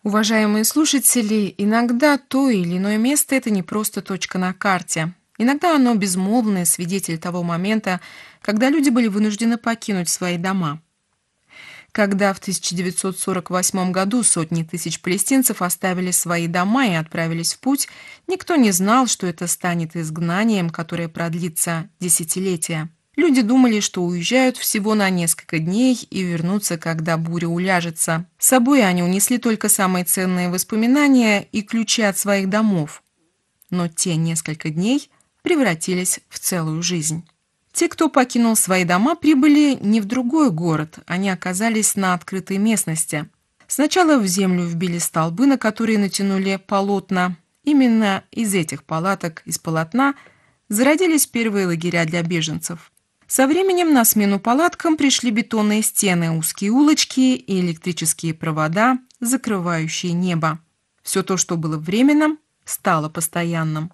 Уважаемые слушатели, иногда то или иное место — это не просто точка на карте. Иногда оно безмолвный свидетель того момента, когда люди были вынуждены покинуть свои дома. Когда в 1948 году сотни тысяч палестинцев оставили свои дома и отправились в путь, никто не знал, что это станет изгнанием, которое продлится десятилетия. Люди думали, что уезжают всего на несколько дней и вернутся, когда буря уляжется. С собой они унесли только самые ценные воспоминания и ключи от своих домов. Но те несколько дней превратились в целую жизнь. Те, кто покинул свои дома, прибыли не в другой город, они оказались на открытой местности. Сначала в землю вбили столбы, на которые натянули полотна. Именно из этих палаток, из полотна, зародились первые лагеря для беженцев. Со временем на смену палаткам пришли бетонные стены, узкие улочки и электрические провода, закрывающие небо. Все то, что было временным, стало постоянным.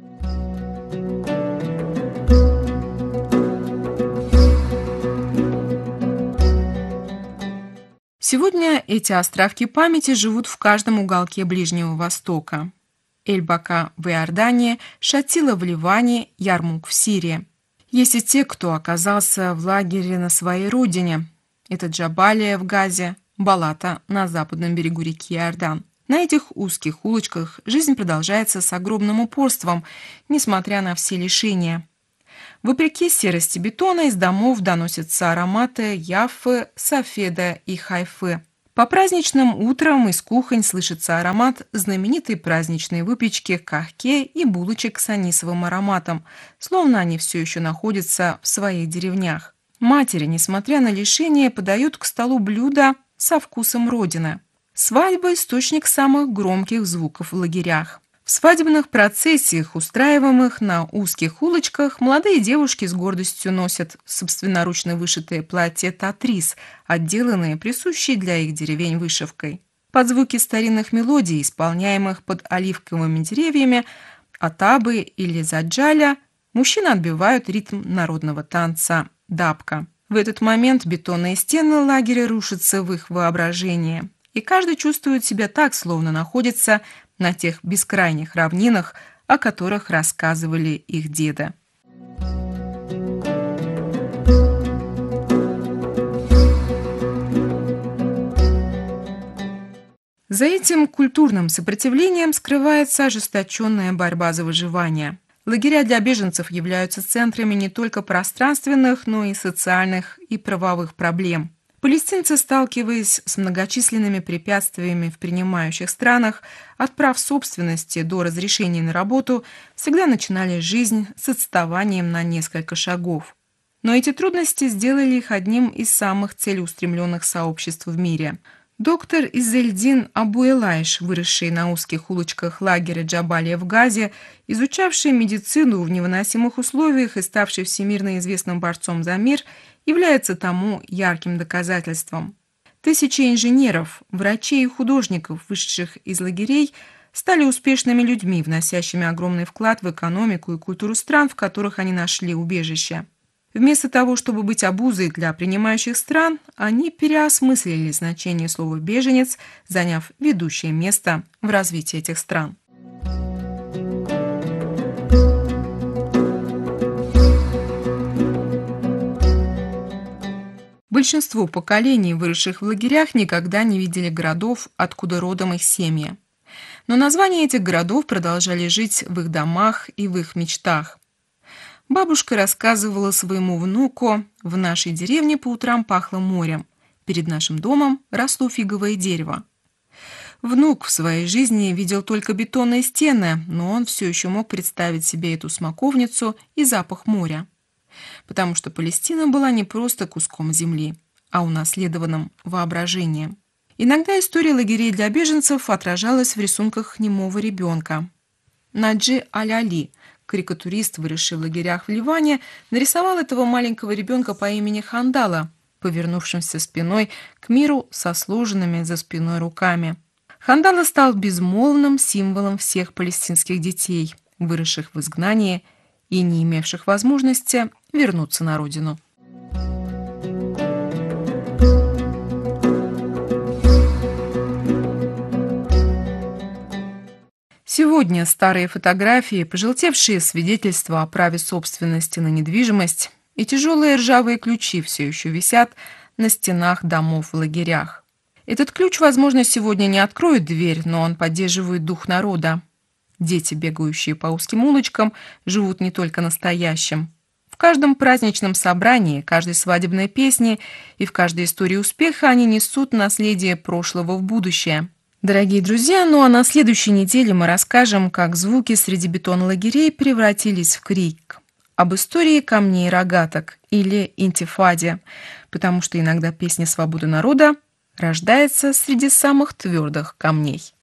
Сегодня эти островки памяти живут в каждом уголке Ближнего Востока. Эль-Бака в Иордании, Шатила в Ливане, Ярмук в Сирии. Есть и те, кто оказался в лагере на своей родине. Это Джабалия в Газе, Балата на западном берегу реки Иордан. На этих узких улочках жизнь продолжается с огромным упорством, несмотря на все лишения. Вопреки серости бетона из домов доносятся ароматы Яффы, Сафеда и Хайфы. По праздничным утрам из кухонь слышится аромат знаменитой праздничной выпечки кахке и булочек с анисовым ароматом, словно они все еще находятся в своих деревнях. Матери, несмотря на лишения, подают к столу блюда со вкусом родины. Свадьба – источник самых громких звуков в лагерях. В свадебных процессиях, устраиваемых на узких улочках, молодые девушки с гордостью носят собственноручно вышитые платья татрис, отделанные присущей для их деревень вышивкой. Под звуки старинных мелодий, исполняемых под оливковыми деревьями, атабы или заджаля, мужчины отбивают ритм народного танца дабка. В этот момент бетонные стены лагеря рушатся в их воображении, и каждый чувствует себя так, словно находится на тех бескрайних равнинах, о которых рассказывали их деды. За этим культурным сопротивлением скрывается ожесточенная борьба за выживание. Лагеря для беженцев являются центрами не только пространственных, но и социальных и правовых проблем. Палестинцы, сталкиваясь с многочисленными препятствиями в принимающих странах, от прав собственности до разрешений на работу, всегда начинали жизнь с отставанием на несколько шагов. Но эти трудности сделали их одним из самых целеустремленных сообществ в мире. Доктор Иззельдин Абу-Элайш, выросший на узких улочках лагеря Джабалия в Газе, изучавший медицину в невыносимых условиях и ставший всемирно известным борцом за мир, является тому ярким доказательством. Тысячи инженеров, врачей и художников, вышедших из лагерей, стали успешными людьми, вносящими огромный вклад в экономику и культуру стран, в которых они нашли убежище. Вместо того, чтобы быть обузой для принимающих стран, они переосмыслили значение слова «беженец», заняв ведущее место в развитии этих стран. Большинство поколений, выросших в лагерях, никогда не видели городов, откуда родом их семьи. Но названия этих городов продолжали жить в их домах и в их мечтах. Бабушка рассказывала своему внуку: в нашей деревне по утрам пахло морем, перед нашим домом росло фиговое дерево. Внук в своей жизни видел только бетонные стены, но он все еще мог представить себе эту смоковницу и запах моря. Потому что Палестина была не просто куском земли, а унаследованным воображением. Иногда история лагерей для беженцев отражалась в рисунках немого ребенка. Наджи Аль-Али, карикатурист, выросший в лагерях в Ливане, нарисовал этого маленького ребенка по имени Хандала, повернувшимся спиной к миру со сложенными за спиной руками. Хандала стал безмолвным символом всех палестинских детей, выросших в изгнании и не имевших возможности вернуться на родину. Сегодня старые фотографии, пожелтевшие свидетельства о праве собственности на недвижимость и тяжелые ржавые ключи все еще висят на стенах домов в лагерях. Этот ключ, возможно, сегодня не откроет дверь, но он поддерживает дух народа. Дети, бегающие по узким улочкам, живут не только настоящим. В каждом праздничном собрании, каждой свадебной песне и в каждой истории успеха они несут наследие прошлого в будущее. Дорогие друзья, ну а на следующей неделе мы расскажем, как звуки среди бетон-лагерей превратились в крик. Об истории камней рогаток или интифаде, потому что иногда песня свободы народа рождается среди самых твердых камней.